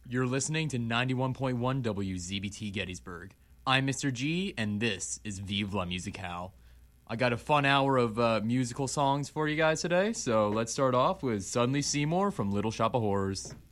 You're listening to 91.1 WZBT Gettysburg. I'm Mr. G, and this is Vive la Musicale. I got a fun hour of musical songs for you guys today, so let's start off with Suddenly Seymour from Little Shop of Horrors.